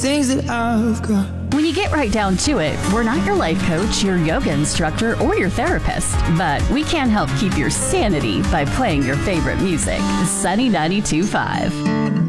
things that I've got. When you get right down to it, we're not your life coach, your yoga instructor, or your therapist, but we can help keep your sanity by playing your favorite music. Sunny 92.5.